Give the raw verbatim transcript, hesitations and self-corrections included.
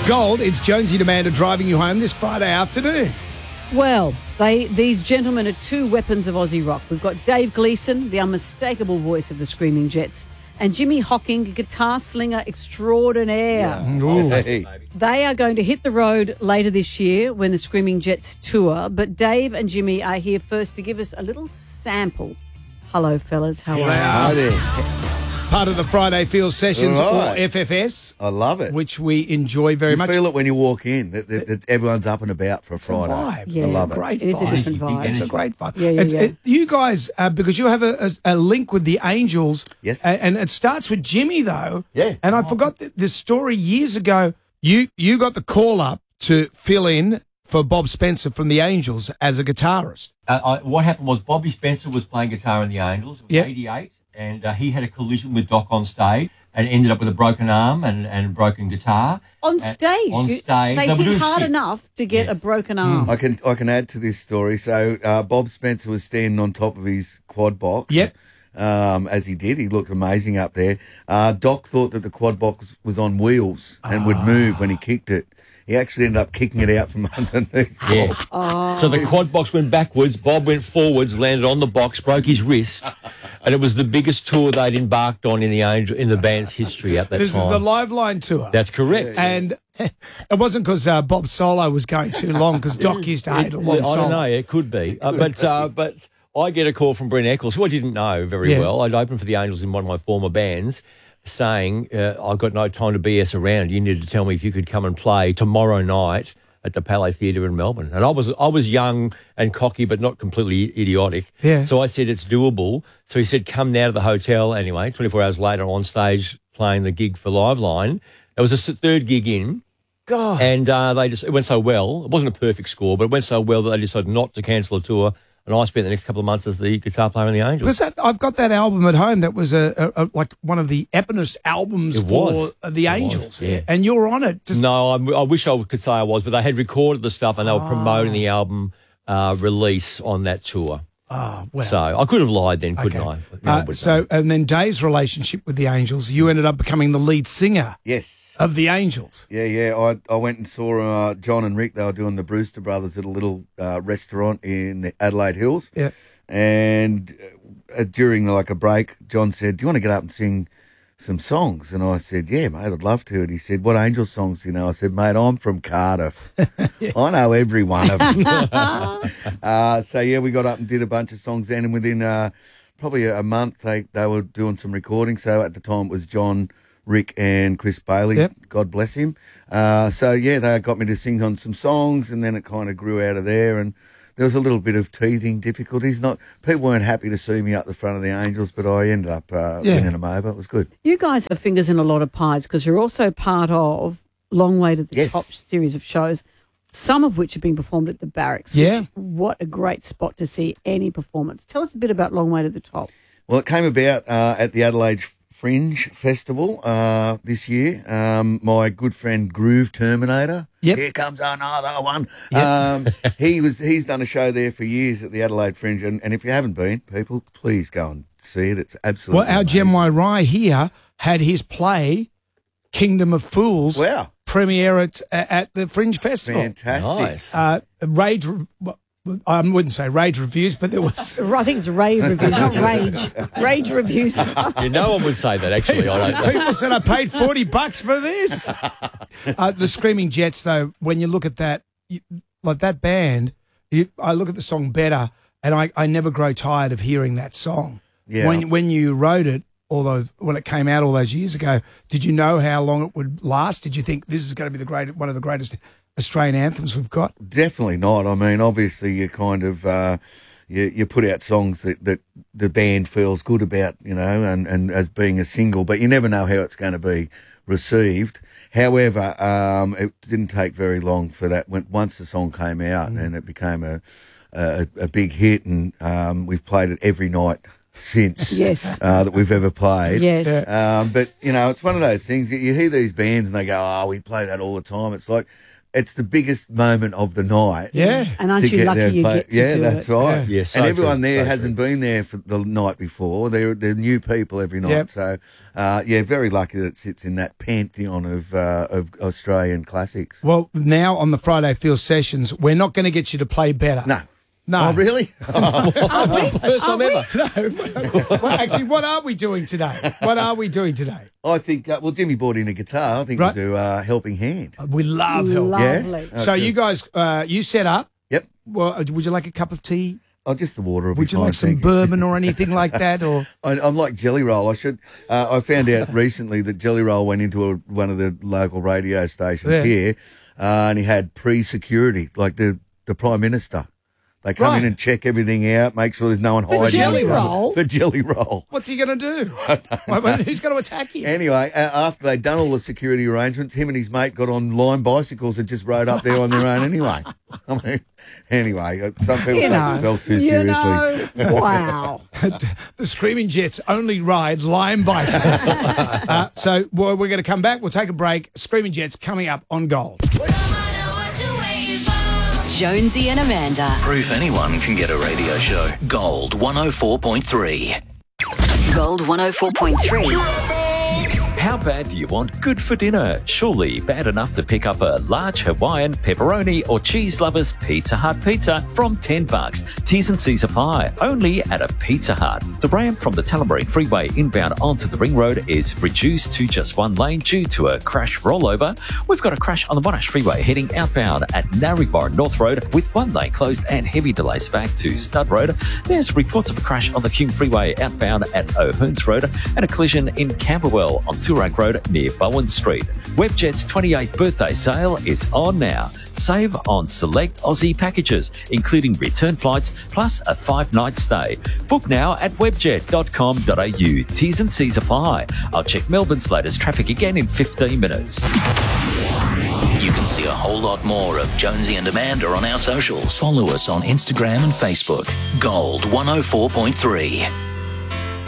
Gold, it's Jonesy and Amanda driving you home this Friday afternoon. Well, they these gentlemen are two weapons of Aussie rock. We've got Dave Gleeson, the unmistakable voice of the Screaming Jets, and Jimmy Hocking, guitar slinger extraordinaire. Yeah. Hey. They are going to hit the road later this year when the Screaming Jets tour, but Dave and Jimmy are here first to give us a little sample. Hello, fellas. How are you? Hi there. Part of the Friday Field Sessions, Right. or F F S, I love it. which we enjoy very You much. feel it when you walk in, that, that, that everyone's up and about for a It's a Friday. vibe. Yeah. I It's a love it. great It is a vibe. different vibe. It's a great vibe. Yeah, yeah, It's- yeah. it- you guys, uh, because you have a, a, a link with the Angels. Yes. a- And it starts with Jimmy, though. Yeah. And I forgot the, the story years ago. You, you got the call up to fill in for Bob Spencer from the Angels as a guitarist. Uh, I, what happened was Bobby Spencer was playing guitar in the Angels. It was Yep. eighty-eight, and uh, he had a collision with Doc on stage and ended up with a broken arm and, and broken guitar. On Uh, stage. on You- stage. They They were hit doing hard shit. enough to get Yes. a broken arm. I can I can add to this story. So uh, Bob Spencer was standing on top of his quad box. Yep. Um, as he did, he looked amazing up there. Uh, Doc thought that the quad box was on wheels and would move when he kicked it. He actually ended up kicking it out from underneath. Yeah. So the quad box went backwards, Bob went forwards, landed on the box, broke his wrist, and it was the biggest tour they'd embarked on in the Angel in the band's history at that This time. is the Live Line tour. That's correct. And it wasn't because uh, Bob's solo was going too long, because Doc used to hate a long I solo. don't know. It could be, uh, but uh, but I get a call from Brent Eccles, who I didn't know very Yeah. well. I'd opened for the Angels in one of my former bands, saying uh, I've got no time to B S around. You need to tell me if you could come and play tomorrow night at the Palais Theatre in Melbourne. And I was I was young and cocky, but not completely idiotic. Yeah. So I said it's doable. So he said come now to the hotel. Anyway, twenty-four hours later, on stage playing the gig for Live Line. It was a s- third gig in. God. And uh, they just it went so well. It wasn't a perfect score, but it went so well that they decided not to cancel the tour. And I spent the next couple of months as the guitar player in the Angels. Because that, I've got that album at home that was a, a, a like one of the Eponus albums It was. for the It was, Angels. yeah. And you were on it. Just, No, I, I wish I could say I was, but they had recorded the stuff and they were promoting Ah. the album uh, release on that tour. Oh, well. So I could have lied then, couldn't Okay. I? No, Uh, but- so, and then Dave's relationship with the Angels, you ended up becoming the lead singer Yes. of the Angels. Yeah, yeah. I I went and saw uh, John and Rick. They were doing the Brewster Brothers at a little uh, restaurant in the Adelaide Hills. Yeah. And uh, during like a break, John said, "Do you want to get up and sing some songs?" And I said, "Yeah, mate, I'd love to." And he said, "What Angel songs do you know?" I said, "Mate, I'm from Cardiff. I know every one of them." uh, so yeah, we got up and did a bunch of songs then, and within uh, probably a month, they they were doing some recording. So at the time, it was John, Rick, and Chris Bailey. Yep. God bless him. Uh, so yeah, they got me to sing on some songs, and then it kind of grew out of there. And there was a little bit of teething difficulties. Not people weren't happy to see me up the front of the Angels, but I ended up uh, Yeah. winning them over. It was good. You guys have fingers in a lot of pies because you're also part of Long Way to the Yes. Top series of shows, some of which have been performed at the Barracks. Yeah. Which, what a great spot to see any performance. Tell us a bit about Long Way to the Top. Well, it came about uh, at the Adelaide Fringe Festival uh, this year. Um, my good friend Groove Terminator. Yep. Here comes another one. Um, he was he's done a show there for years at the Adelaide Fringe, and, and if you haven't been, people, please go and see it. It's absolutely Well, our amazing. Jem Rye here had his play, Kingdom of Fools, Wow, premiere at, at the Fringe Festival. fantastic. nice. Uh, Rage, well, I wouldn't say Rage Reviews, but there was... I think it's rave reviews, not rage. Rage reviews. yeah, no one would say that, actually. I don't know. People said I paid forty bucks for this. Uh, the Screaming Jets, though, when you look at that, you, like that band, you, I look at the song Better, and I, I never grow tired of hearing that song. Yeah. When when you wrote it, all those when it came out all those years ago, did you know how long it would last? Did you think this is going to be the great one of the greatest Australian anthems we've got? Definitely not. I mean, obviously, you kind of uh, you you put out songs that, that the band feels good about, you know, and, and as being a single, but you never know how it's going to be received. However, um, it didn't take very long for that. When once the song came out and it became a a, a big hit, and um, we've played it every night since. Yes. uh, that we've ever played. Yes. Um, but you know, it's one of those things. You hear these bands and they go, "Oh, we play that all the time." It's like it's the biggest moment of the night. Yeah. And aren't to you get lucky there and you play- get to yeah, do that's it? right. Yeah, so and everyone true, there so hasn't true. been there for the night before. They're they're new people every night. Yep. So uh, yeah, very lucky that it sits in that pantheon of uh, of Australian classics. Well, now on the Friday Field Sessions, we're not going to get you to play better. No. No. Oh, really? First time ever. Well, actually, what are we doing today? What are we doing today? I think, uh, well, Jimmy brought in a guitar. I think Right. we'll do uh, Helping Hand. We love help. Lovely. Yeah? So Okay. you guys, uh, you set up. Yep. Well, uh, would you like a cup of tea? Oh, just the water will be Would you fine, like some thank you. bourbon or anything like that? Or I, I'm like Jelly Roll. I should. Uh, I found out recently that Jelly Roll went into a, one of the local radio stations Yeah. here, uh, and he had pre-security, like the the Prime Minister. They come Right. in and check everything out, make sure there's no one hiding. Jelly in front- Roll? For Jelly Roll. what's he going to do? Well, well, who's going to attack him? Anyway, uh, after they'd done all the security arrangements, him and his mate got on Lime bicycles and just rode up there on their own anyway. I mean, anyway, uh, some people You take know, themselves too you seriously. know, wow. The Screaming Jets only ride Lime bicycles. uh, so well, we're going to come back. We'll take a break. Screaming Jets coming up on Gold. Jonesy and Amanda. Proof anyone can get a radio show. Gold one oh four point three. Gold one oh four point three. How bad do you want good for dinner? Surely bad enough to pick up a large Hawaiian, pepperoni or cheese lovers Pizza Hut pizza from ten bucks. T's and C's apply. Only at a Pizza Hut. The ramp from the Tullamarine Freeway inbound onto the Ring Road is reduced to just one lane due to a crash rollover. We've got a crash on the Monash Freeway heading outbound at Narrabri North Road with one lane closed and heavy delays back to Stud Road. There's reports of a crash on the Hume Freeway outbound at O'Hearns Road and a collision in Camberwell on Toorak Road near Bowen Street. Webjet's twenty-eighth birthday sale is on now. Save on select Aussie packages, including return flights plus a five-night stay. Book now at webjet dot com dot a u. T's and C's apply. I'll check Melbourne's latest traffic again in fifteen minutes. You can see a whole lot more of Jonesy and Amanda on our socials. Follow us on Instagram and Facebook. Gold one oh four point three.